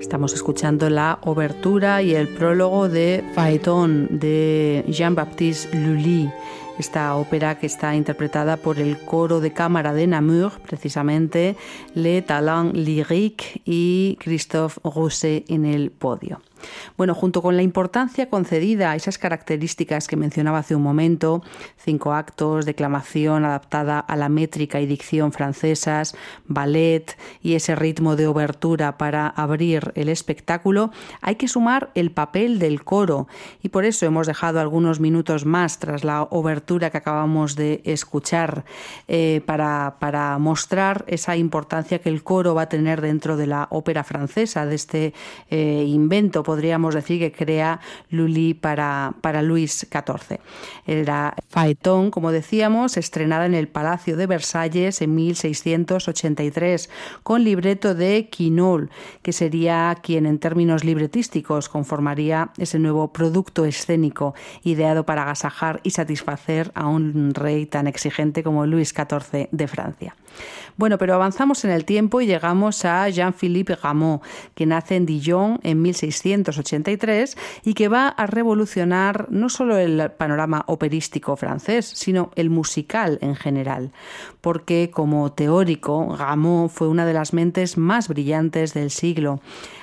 Estamos escuchando la obertura y el prólogo de Phaéton de Jean-Baptiste Lully, esta ópera que está interpretada por el coro de cámara de Namur, precisamente Les Talents Lyriques y Christophe Rousset en el podio. Bueno, junto con la importancia concedida a esas características que mencionaba hace un momento, 5 actos, declamación adaptada a la métrica y dicción francesas, ballet y ese ritmo de obertura para abrir el espectáculo, hay que sumar el papel del coro y por eso hemos dejado algunos minutos más tras la obertura que acabamos de escuchar para mostrar esa importancia que el coro va a tener dentro de la ópera francesa, de este invento, podríamos decir, que crea Lully para Luis XIV. Era Phaéton, como decíamos, estrenada en el Palacio de Versalles en 1683, con libreto de Quinault, que sería quien en términos libretísticos conformaría ese nuevo producto escénico ideado para agasajar y satisfacer a un rey tan exigente como Luis XIV de Francia. Bueno, pero avanzamos en el tiempo y llegamos a Jean-Philippe Rameau, que nace en Dijon en 1683 y que va a revolucionar no solo el panorama operístico francés, sino el musical en general, porque como teórico, Rameau fue una de las mentes más brillantes del siglo.